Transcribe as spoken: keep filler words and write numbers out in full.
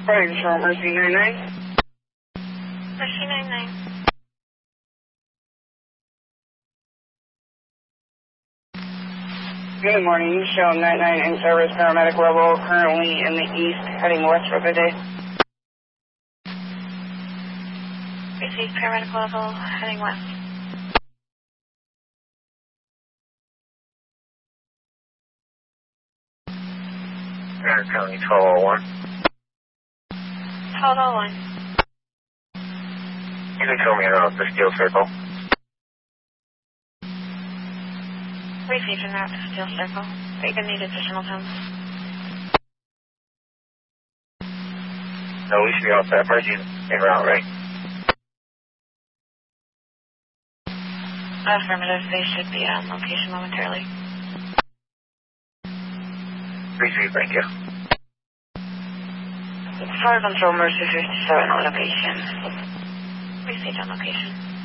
Right, Control, Mercy nine nine. Mercy nine nine. Good morning, show nine nine in service, paramedic level, currently in the east, heading west for the day. Receive paramedic level, heading west. Grand County twelve oh one. twelve oh one. You can show me around the steel circle. Received en route to Steel Circle. Are you going to need additional time? No, we should be all set. Mercy's en route, right? Affirmative, they should be on location momentarily. Receive, thank you. Fire Control, Mercy fifty-seven on location. Received on location.